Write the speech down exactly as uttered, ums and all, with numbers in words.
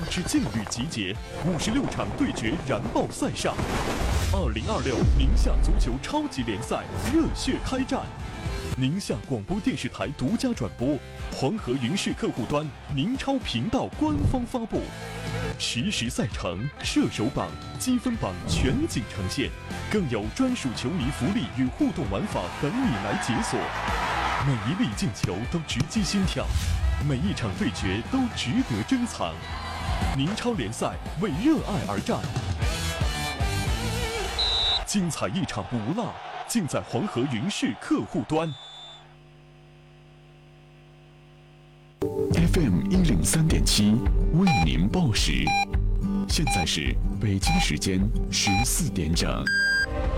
之劲旅集结，五十六场对决燃爆赛上。二零二六宁夏足球超级联赛热血开战，宁夏广播电视台独家转播，黄河云视客户端、宁超频道官方发布。实时赛程、射手榜、积分榜全景呈现，更有专属球迷福利与互动玩法等你来解锁。每一粒进球都直击心跳，每一场对决都值得珍藏。宁超联赛为热爱而战，精彩一场不落，尽在黄河云视客户端。 F M 一零三点七为您报时，现在是北京时间十四点整。